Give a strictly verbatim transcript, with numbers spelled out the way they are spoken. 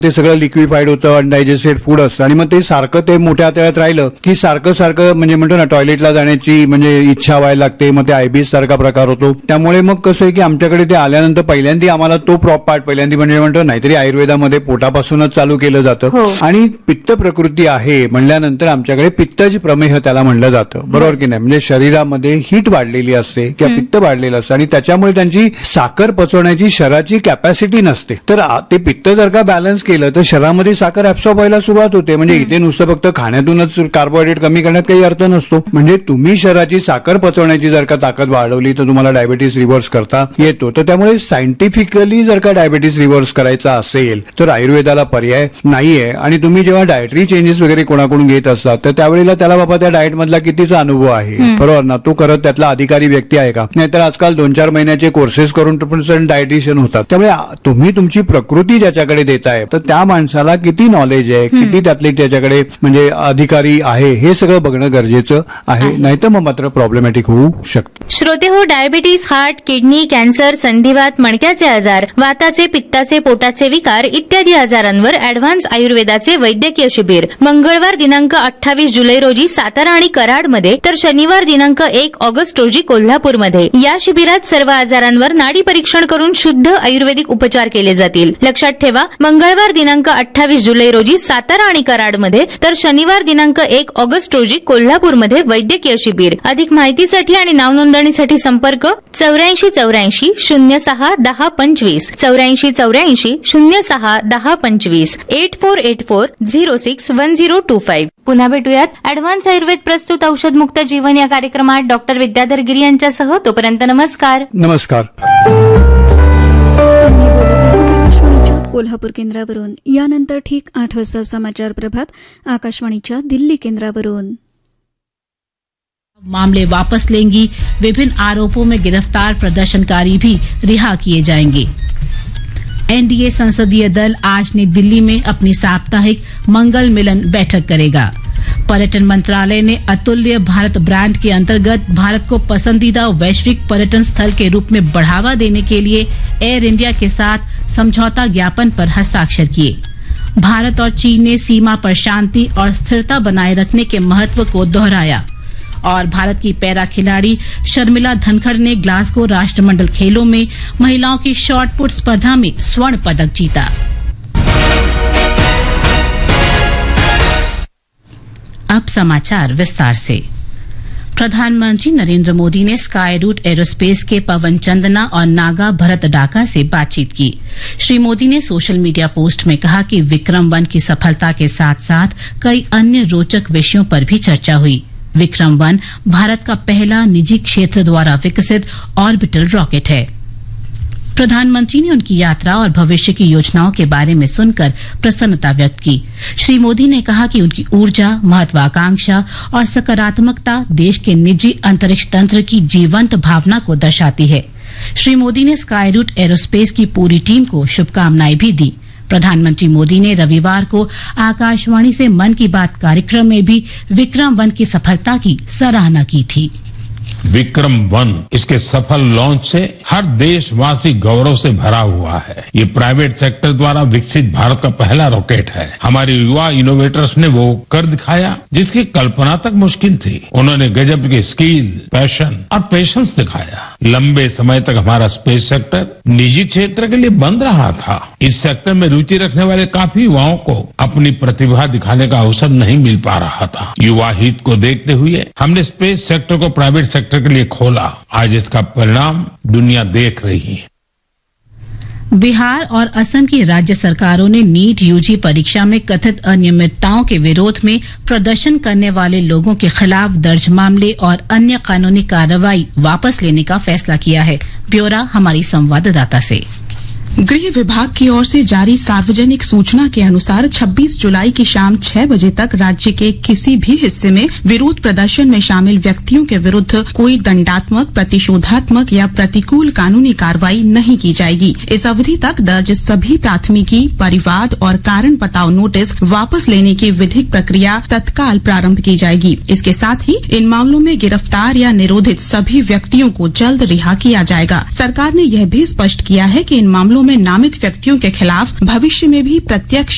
ते सगळं लिक्विफाईड होतं, अनडायजेस्टेड फूड असतं आणि मग ते सारखं ते मोठ्या आतड्यात राहिलं की सारखं सारखं म्हणजे म्हणतो ना टॉयलेटला जाण्याची म्हणजे इच्छा व्हायला लागते, मग ते आयबीएस सारखा प्रकार होतो. त्यामुळे मग कसं आहे की आमच्याकडे ते आल्यानंतर पहिल्यांदा आम्हाला तो प्रॉप पार्ट पहिल्यांदा म्हणजे म्हणतो नाहीतरी आयुर्वेदामध्ये पोटापासूनच चालू केलं जातं आणि पित्त प्रकृती आहे म्हणल्यानंतर आमच्याकडे पित्तज प्रमेह त्याला म्हणलं जातं, बरोबर की नाही. म्हणजे शरीरामध्ये हीट वाढलेली असते किंवा पित्त वाढलेलं असतं आणि त्याच्यामुळे त्यांची साखर पचवण्याची शरीराची कॅपॅसिटी नसते. तर ते पित्त जर का बॅलन्स केलं तर शरीरामध्ये साखर ऍब्सॉर्ब व्हायला सुरुवात होते. म्हणजे इथे नुसतं फक्त खाण्यातूनच कार्बोहायड्रेट कमी करण्यात काही अर्थ नसतो. म्हणजे तुम्ही शरीराची साखर पचवण्याची जर का ताकद वाढवली तर तुम्हाला डायबिटीस रिव्हर्स करता येतो. तर त्यामुळे सायंटिफिकली जर का डायबिटीस रिव्हर्स करायचा असेल तर आयुर्वेदाला पर्याय नाहीये. आणि तुम्ही जेव्हा डायटरी चेंजेस वगैरे कोणाकडून घेत असतात तर त्यावेळेला त्याला बाबा त्या डाएट मधला कितीचा अनुभव आहे, बरोबर ना, तो करत त्यातला अधिकारी व्यक्ती आहे का. नाहीतर आजकाल दोन चार महिन्याचे कोर्सेस करून पण डायटिशियन होतात. त्यामुळे तुम्ही तुमची प्रकृती ज्याच्याकडे देताय तर त्या माणसाला किती नॉलेज आहे, किती त्यातले त्याच्याकडे म्हणजे अधिकारी आहे हे सगळं बघणं गरजेचं आहे. नाहीतर मग मात्र प्रॉब्लेमॅटिक होऊ शकतं. श्रोते हो, डायबिटीस, हार्ट, किडनी, कॅन्सर, संधिवात, मणक्याचे आजार, वाताचे, पित्ताचे, पोटाचे विकार इत्यादी आजारांवर अॅडव्हान्स आयुर्वेदाचे वैद्यकीय शिबिर मंगळवार दिनांक अठ्ठावीस जुलै रोजी सातारा आणि कराडमध्ये तर शनिवार दिनांक एक ऑगस्ट रोजी कोल्हापूरमध्ये. या शिबिरात सर्व आजारांवर नाडी परीक्षण करून शुद्ध आयुर्वेदिक उपचार केले जातील. लक्षात ठेवा, मंगळवार दिनांक अठ्ठावीस जुलै रोजी सातारा आणि कराडमध्ये तर शनिवार दिनांक एक ऑगस्ट रोजी कोल्हापूरमध्ये वैद्यकीय शिबिर. अधिक माहितीसाठी आणि नाव नोंदणीसाठी संपर्क चौऱ्याऐंशी चौऱ्याऐंशी शून्य सहा दहा पंचवीस चौऱ्याऐंशी चौऱ्याऐंशी शून्य सहा दहा पंचवीस eight four eight four zero six one zero to five. पुन्हा भेटूयात ऍडव्हान्स आयुर्वेद प्रस्तुत औषध मुक्त जीवन या कार्यक्रमात डॉक्टर विद्याधर गिरी यांच्यासह. तोपर्यंत नमस्कार. नमस्कार. कोल्हापूर केंद्रावरून. यानंतर ठीक आठ वाजता समाचार प्रभात आकाशवाणीच्या दिल्ली केंद्रावरून. मामले वापस लेंगी, विभिन्न आरोपों में गिरफ्तार प्रदर्शनकारी भी रिहा किए जाएंगे. एनडीए संसदीय दल आज नई दिल्ली में अपनी साप्ताहिक मंगल मिलन बैठक करेगा. पर्यटन मंत्रालय ने अतुल्य भारत ब्रांड के अंतर्गत भारत को पसंदीदा वैश्विक पर्यटन स्थल के रूप में बढ़ावा देने के लिए एयर इंडिया के साथ समझौता ज्ञापन पर हस्ताक्षर किए. भारत और चीन ने सीमा पर शांति और स्थिरता बनाए रखने के महत्व को दोहराया. और भारत की पैरा खिलाड़ी शर्मिला धनखड़ ने ग्लासगो राष्ट्रमंडल खेलों में महिलाओं की शॉट पुट स्पर्धा में स्वर्ण पदक जीता. अब समाचार विस्तार से. प्रधानमंत्री नरेंद्र मोदी ने स्काई रूट एरोस्पेस के पवन चंदना और नागा भरत डाका से बातचीत की. श्री मोदी ने सोशल मीडिया पोस्ट में कहा कि विक्रम वन की सफलता के साथ साथ कई अन्य रोचक विषयों पर भी चर्चा हुई. विक्रम वन भारत का पहला निजी क्षेत्र द्वारा विकसित ऑर्बिटल रॉकेट है. प्रधानमंत्री ने उनकी यात्रा और भविष्य की योजनाओं के बारे में सुनकर प्रसन्नता व्यक्त की. श्री मोदी ने कहा कि उनकी ऊर्जा, महत्वाकांक्षा और सकारात्मकता देश के निजी अंतरिक्ष तंत्र की जीवंत भावना को दर्शाती है. श्री मोदी ने स्काई रूट एरोस्पेस की पूरी टीम को शुभकामनाएं भी दी. प्रधानमंत्री मोदी ने रविवार को आकाशवाणी से मन की बात कार्यक्रम में भी विक्रम वन की सफलता की सराहना की थी. विक्रम वन इसके सफल लॉन्च से हर देशवासी गौरव से भरा हुआ है. ये प्राइवेट सेक्टर द्वारा विकसित भारत का पहला रॉकेट है. हमारे युवा इनोवेटर्स ने वो कर दिखाया जिसकी कल्पना तक मुश्किल थी. उन्होंने गजब के स्किल, पैशन और पेशेंस दिखाया. लंबे समय तक हमारा स्पेस सेक्टर निजी क्षेत्र के लिए बंद रहा था. इस सेक्टर में रुचि रखने वाले काफी युवाओं को अपनी प्रतिभा दिखाने का अवसर नहीं मिल पा रहा था. युवा हित को देखते हुए हमने स्पेस सेक्टर को प्राइवेट सेक्टर के लिए खोला. आज इसका परिणाम दुनिया देख रही है. बिहार और असम की राज्य सरकारों ने नीट यूजी परीक्षा में कथित अनियमितताओं के विरोध में प्रदर्शन करने वाले लोगों के खिलाफ दर्ज मामले और अन्य कानूनी कार्रवाई वापस लेने का फैसला किया है. ब्यौरा हमारी संवाददाता से. गृह विभाग की ओर से जारी सार्वजनिक सूचना के अनुसार छब्बीस जुलाई की शाम छह बजे तक राज्य के किसी भी हिस्से में विरोध प्रदर्शन में शामिल व्यक्तियों के विरुद्ध कोई दंडात्मक, प्रतिशोधात्मक या प्रतिकूल कानूनी कार्रवाई नहीं की जाएगी. इस अवधि तक दर्ज सभी प्राथमिकी, परिवाद और कारण बताओ नोटिस वापस लेने की विधिक प्रक्रिया तत्काल प्रारंभ की जाएगी. इसके साथ ही इन मामलों में गिरफ्तार या निरोधित सभी व्यक्तियों को जल्द रिहा किया जाएगा. सरकार ने यह भी स्पष्ट किया है कि इन मामलों में नामित व्यक्तियों के खिलाफ भविष्य में भी प्रत्यक्ष